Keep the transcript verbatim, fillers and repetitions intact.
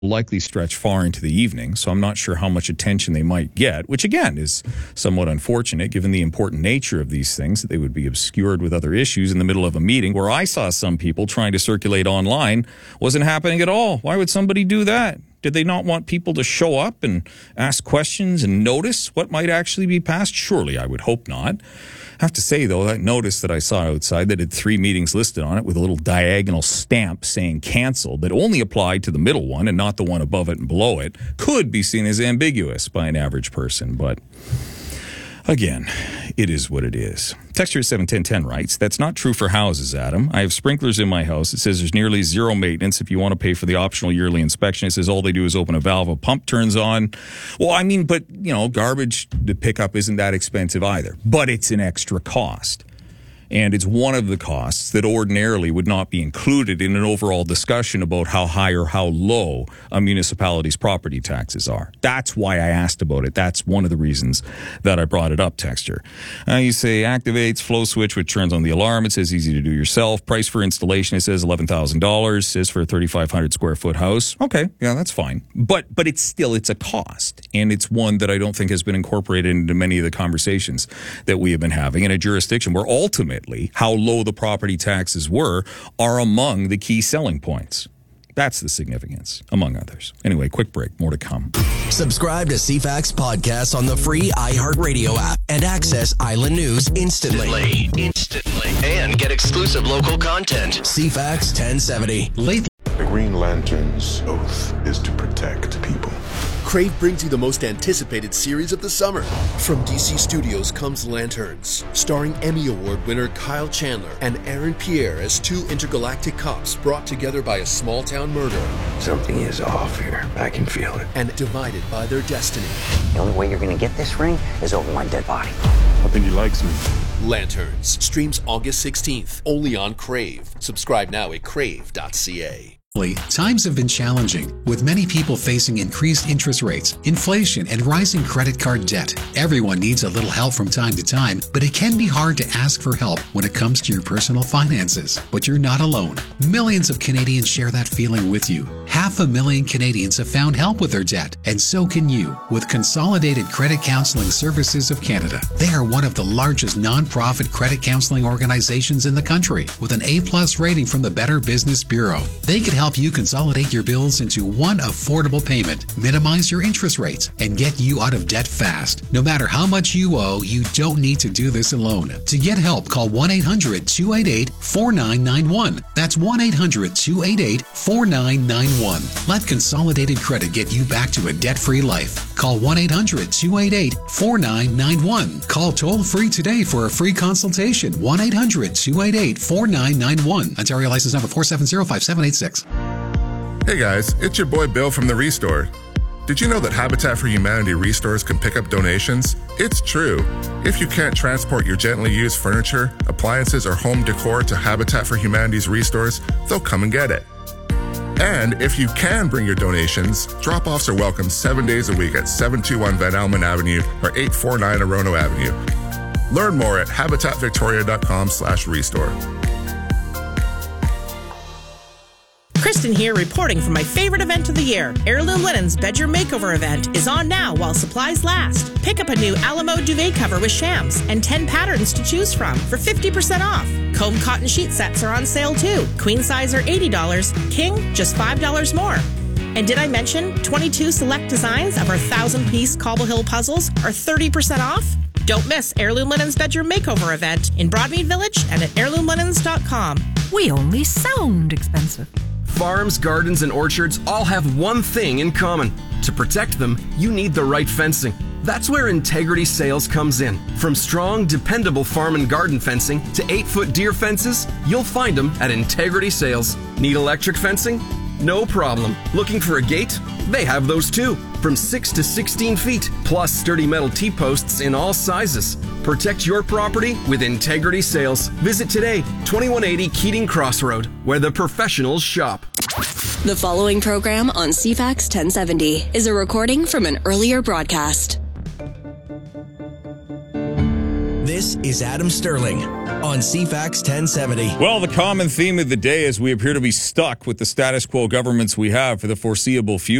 likely stretch far into the evening, so I'm not sure how much attention they might get, which again is somewhat unfortunate given the important nature of these things, that they would be obscured with other issues in the middle of a meeting where I saw some people trying to circulate online wasn't happening at all. Why would somebody do that? Did they not want people to show up and ask questions and notice what might actually be passed? Surely I would hope not. I have to say, though, that notice that I saw outside that had three meetings listed on it with a little diagonal stamp saying canceled that only applied to the middle one and not the one above it and below it could be seen as ambiguous by an average person. But again, it is what it is. Texture seven ten ten writes, that's not true for houses, Adam. I have sprinklers in my house. It says there's nearly zero maintenance if you want to pay for the optional yearly inspection. It says all they do is open a valve, a pump turns on. Well, I mean, but, you know, garbage to pick up isn't that expensive either. But it's an extra cost. And it's one of the costs that ordinarily would not be included in an overall discussion about how high or how low a municipality's property taxes are. That's why I asked about it. That's one of the reasons that I brought it up, Texture. Uh, you say activates, flow switch, which turns on the alarm. It says easy to do yourself. Price for installation, it says eleven thousand dollars. It says for a thirty-five hundred square foot house. Okay, yeah, that's fine. But but it's still, it's a cost. And it's one that I don't think has been incorporated into many of the conversations that we have been having in a jurisdiction where ultimately how low the property taxes were are among the key selling points. That's the significance, among others. Anyway, quick break. More to come. Subscribe to C FAX podcasts on the free iHeartRadio app and access Island News instantly. Instantly. And get exclusive local content. C FAX ten seventy. Late. The Green Lantern's oath is to protect people. Crave brings you the most anticipated series of the summer. From D C Studios comes Lanterns, starring Emmy Award winner Kyle Chandler and Aaron Pierre as two intergalactic cops brought together by a small-town murder. Something is off here. I can feel it. And divided by their destiny. The only way you're going to get this ring is over my dead body. I think he likes me. Lanterns streams August sixteenth, only on Crave. Subscribe now at crave dot c a. Times have been challenging, with many people facing increased interest rates, inflation, and rising credit card debt. Everyone needs a little help from time to time, but it can be hard to ask for help when it comes to your personal finances. But you're not alone. Millions of Canadians share that feeling with you. Half a million Canadians have found help with their debt, and so can you with Consolidated Credit Counseling Services of Canada. They are one of the largest non-profit credit counseling organizations in the country, with an A-plus rating from the Better Business Bureau. They can help you consolidate your bills into one affordable payment, minimize your interest rates, and get you out of debt fast. No matter how much you owe, you don't need to do this alone. To get help, call one eight hundred two eight eight four nine nine one. That's one eight hundred two eight eight four nine nine one. Let Consolidated Credit get you back to a debt-free life. Call one eight hundred two eight eight four nine nine one. Call toll-free today for a free consultation. one eight hundred two eight eight four nine nine one. Ontario license number four seven zero five seven eight six. Hey guys, it's your boy Bill from The Restore. Did you know that Habitat for Humanity Restores can pick up donations? It's true. If you can't transport your gently used furniture, appliances, or home decor to Habitat for Humanity's Restores, they'll come and get it. And if you can bring your donations, drop-offs are welcome seven days a week at seven two one Van Almen Avenue or eight four nine Orono Avenue. Learn more at habitat victoria dot com slash restore. Kristen here, reporting from my favorite event of the year. Heirloom Linen's Bedroom Makeover event is on now while supplies last. Pick up a new Alamo duvet cover with shams and ten patterns to choose from for fifty percent off. Comb cotton sheet sets are on sale too. Queen size are eighty dollars, king just five dollars more. And did I mention twenty-two select designs of our thousand-piece Cobble Hill puzzles are thirty percent off? Don't miss Heirloom Linen's Bedroom Makeover event in Broadmead Village and at heirloom linens dot com. We only sound expensive. Farms, gardens, and orchards all have one thing in common. To protect them, you need the right fencing. That's where Integrity Sales comes in. From strong, dependable farm and garden fencing to eight-foot deer fences, you'll find them at Integrity Sales. Need electric fencing? No problem. Looking for a gate? They have those too. From six to sixteen feet, plus sturdy metal T-posts in all sizes. Protect your property with Integrity Sales. Visit today, twenty-one eighty Keating Crossroad, where the professionals shop. The following program on C FAX ten seventy is a recording from an earlier broadcast. This is Adam Sterling on C FAX ten seventy. Well, the common theme of the day is we appear to be stuck with the status quo governments we have for the foreseeable future.